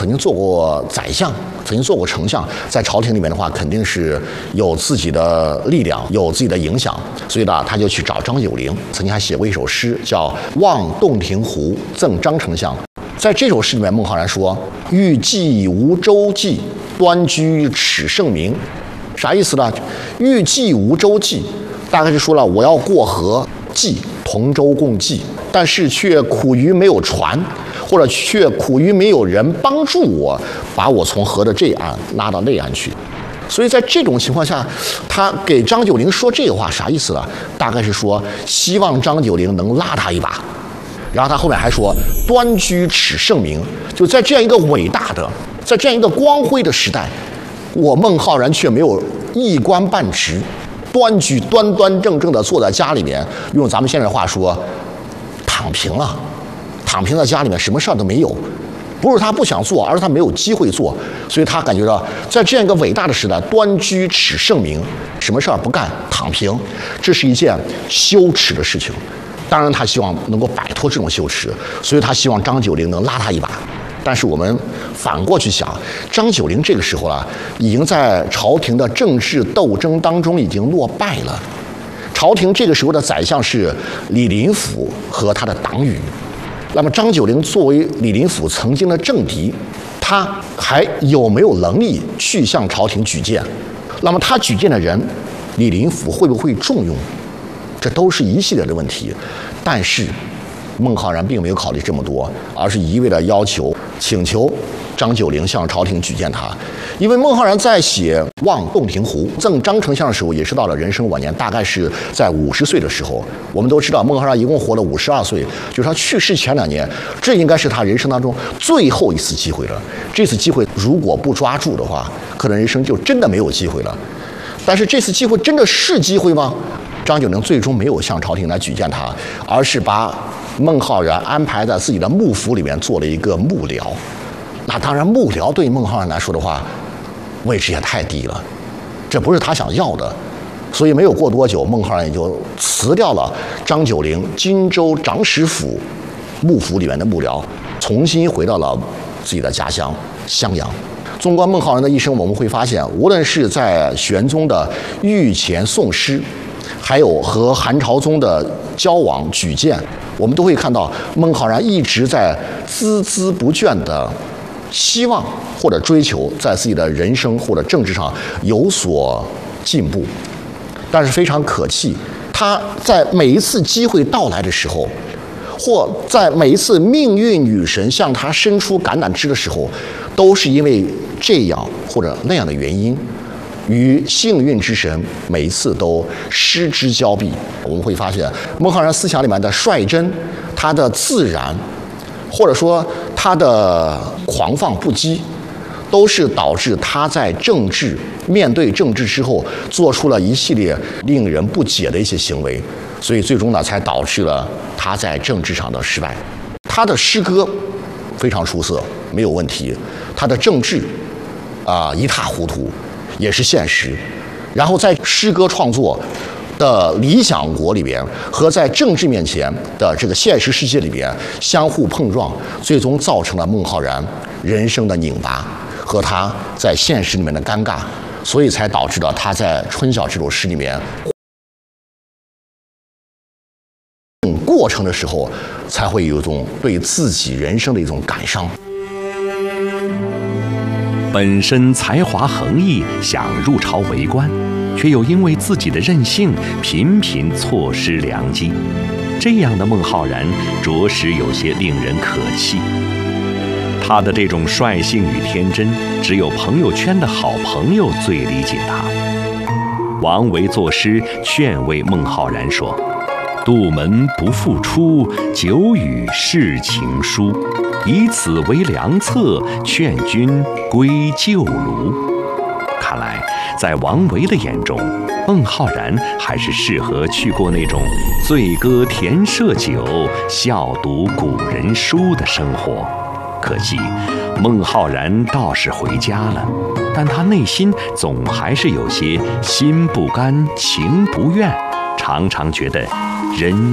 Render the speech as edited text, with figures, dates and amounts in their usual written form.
曾经做过宰相，曾经做过丞相，在朝廷里面的话，肯定是有自己的力量，有自己的影响，所以呢，他就去找张九龄，曾经还写过一首诗，叫《望洞庭湖赠张丞相》。在这首诗里面，孟浩然说：“欲济无舟楫，端居耻圣明。”啥意思呢？欲济无舟楫，大概是说了我要过河济，同舟共济，但是却苦于没有船，或者却苦于没有人帮助我，把我从河的这岸拉到那岸去。所以在这种情况下，他给张九龄说这个话啥意思呢？大概是说希望张九龄能拉他一把。然后他后面还说端居耻圣明，就在这样一个伟大的，在这样一个光辉的时代，我孟浩然却没有一官半职，端居端端正正的坐在家里面，用咱们现在的话说，躺平了，躺平在家里面，什么事儿都没有。不是他不想做，而是他没有机会做，所以他感觉到在这样一个伟大的时代，端居耻圣明，什么事儿不干，躺平，这是一件羞耻的事情。当然，他希望能够摆脱这种羞耻，所以他希望张九龄能拉他一把。但是我们反过去想，张九龄这个时候啊，已经在朝廷的政治斗争当中已经落败了。朝廷这个时候的宰相是李林甫和他的党羽。那么张九龄作为李林甫曾经的政敌，他还有没有能力去向朝廷举荐？那么他举荐的人，李林甫会不会重用？这都是一系列的问题。但是孟浩然并没有考虑这么多，而是一味的请求张九龄向朝廷举荐他。因为孟浩然在写《望洞庭湖赠张丞相》的时候，也是到了人生晚年，大概是在50岁的时候。我们都知道孟浩然一共活了52岁，就是他去世前2年，这应该是他人生当中最后一次机会了。这次机会如果不抓住的话，可能人生就真的没有机会了。但是这次机会真的是机会吗？张九龄最终没有向朝廷来举荐他，而是把孟浩然安排在自己的幕府里面做了一个幕僚。那当然，幕僚对孟浩然来说的话，位置也太低了，这不是他想要的。所以没有过多久，孟浩然也就辞掉了张九龄荆州长史府幕府里面的幕僚，重新回到了自己的家乡襄阳。纵观孟浩然的一生，我们会发现，无论是在玄宗的御前诵诗，还有和韩朝宗的交往举荐，我们都会看到孟浩然一直在孜孜不倦的希望或者追求在自己的人生或者政治上有所进步。但是非常可气，他在每一次机会到来的时候，或在每一次命运女神向他伸出橄榄枝的时候，都是因为这样或者那样的原因，与幸运之神每一次都失之交臂。我们会发现孟浩然思想里面的率真，他的自然，或者说他的狂放不羁，都是导致他在面对政治之后做出了一系列令人不解的一些行为，所以最终呢才导致了他在政治上的失败。他的诗歌非常出色，没有问题，他的政治一塌糊涂，也是现实。然后在诗歌创作的理想国里边和在政治面前的这个现实世界里边相互碰撞，最终造成了孟浩然人生的拧巴和他在现实里面的尴尬，所以才导致了他在《春晓》这首诗里面过程的时候，才会有一种对自己人生的一种感伤。 本身才华横溢，想入朝为官，却又因为自己的任性，频频错失良机。这样的孟浩然，着实有些令人可气。他的这种率性与天真，只有朋友圈的好朋友最理解他。王维作诗劝慰孟浩然说：“杜门不复出，久与世情疏。以此为良策，劝君归旧庐。”看来，在王维的眼中，孟浩然还是适合去过那种醉歌甜射酒，笑读古人书的生活。可惜，孟浩然倒是回家了，但他内心总还是有些心不甘情不愿，常常觉得人